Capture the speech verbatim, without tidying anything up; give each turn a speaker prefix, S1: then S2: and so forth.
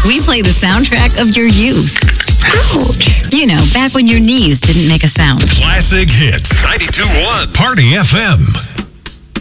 S1: We play the soundtrack of your youth.
S2: Ouch.
S1: You know, back when your knees didn't make a sound.
S3: Classic Hits. ninety-two point one. Party F M.